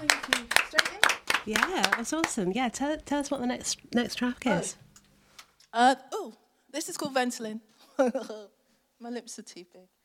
Thank you. Straight in? Yeah, that's awesome. Yeah, tell us what the next track is. This is called Ventolin. My lips are too big.